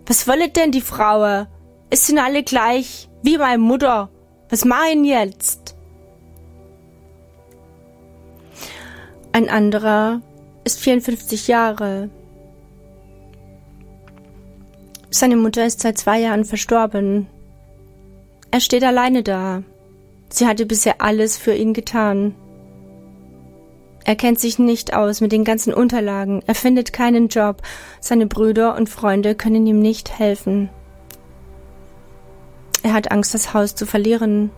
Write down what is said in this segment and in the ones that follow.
Was wollet denn die Frauen? Es sind alle gleich, wie meine Mutter. Was machen jetzt? Ein anderer ist 54 Jahre. Seine Mutter ist seit 2 Jahren verstorben. Er steht alleine da. Sie hatte bisher alles für ihn getan. Er kennt sich nicht aus mit den ganzen Unterlagen. Er findet keinen Job. Seine Brüder und Freunde können ihm nicht helfen. Er hat Angst, das Haus zu verlieren.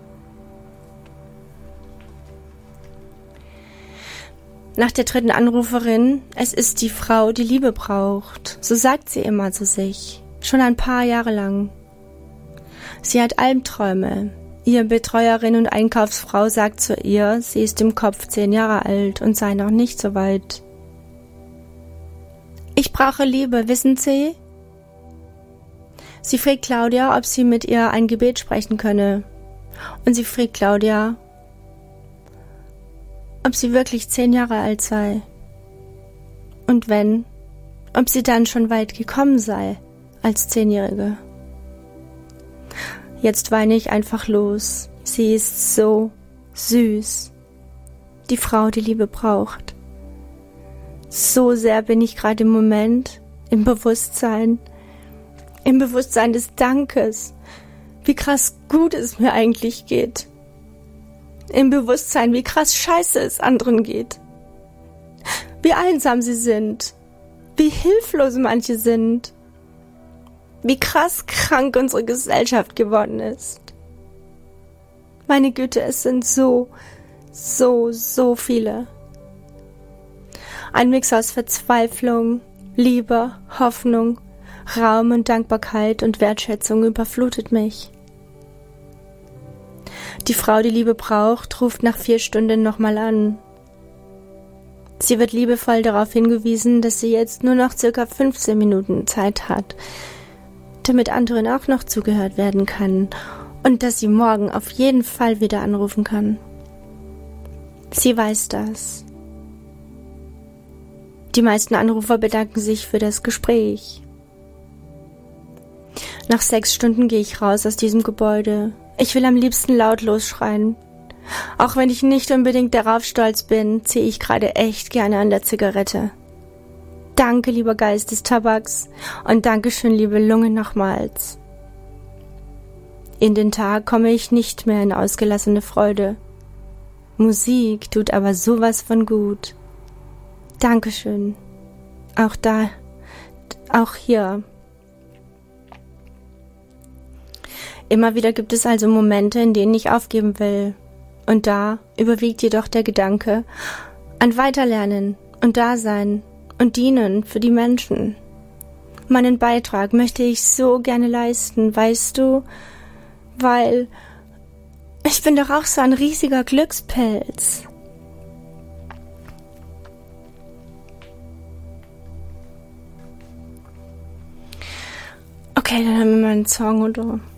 Nach der 3. Anruferin, es ist die Frau, die Liebe braucht. So sagt sie immer zu sich. Schon ein paar Jahre lang. Sie hat Albträume. Ihre Betreuerin und Einkaufsfrau sagt zu ihr, sie ist im Kopf 10 Jahre alt und sei noch nicht so weit. Ich brauche Liebe, wissen Sie? Sie fragt Claudia, ob sie mit ihr ein Gebet sprechen könne. Und sie fragt Claudia, ob sie wirklich 10 Jahre alt sei. Und wenn, ob sie dann schon weit gekommen sei als 10-Jährige. Jetzt weine ich einfach los. Sie ist so süß. Die Frau, die Liebe braucht. So sehr bin ich gerade im Moment im Bewusstsein des Dankes, wie krass gut es mir eigentlich geht. Im Bewusstsein, wie krass scheiße es anderen geht. Wie einsam sie sind. Wie hilflos manche sind. Wie krass krank unsere Gesellschaft geworden ist. Meine Güte, es sind so viele. Ein Mix aus Verzweiflung, Liebe, Hoffnung, Raum und Dankbarkeit und Wertschätzung überflutet mich. Die Frau, die Liebe braucht, ruft nach 4 Stunden nochmal an. Sie wird liebevoll darauf hingewiesen, dass sie jetzt nur noch ca. 15 Minuten Zeit hat, damit anderen auch noch zugehört werden kann und dass sie morgen auf jeden Fall wieder anrufen kann. Sie weiß das. Die meisten Anrufer bedanken sich für das Gespräch. Nach 6 Stunden gehe ich raus aus diesem Gebäude. Ich will am liebsten laut losschreien. Auch wenn ich nicht unbedingt darauf stolz bin, ziehe ich gerade echt gerne an der Zigarette. Danke, lieber Geist des Tabaks, und Dankeschön, liebe Lunge, nochmals. In den Tag komme ich nicht mehr in ausgelassene Freude. Musik tut aber sowas von gut. Dankeschön. Auch hier. Immer wieder gibt es also Momente, in denen ich aufgeben will. Und da überwiegt jedoch der Gedanke an Weiterlernen und Dasein und Dienen für die Menschen. Meinen Beitrag möchte ich so gerne leisten, weißt du? Weil ich bin doch auch so ein riesiger Glückspilz. Okay, dann haben wir mal einen Song, oder?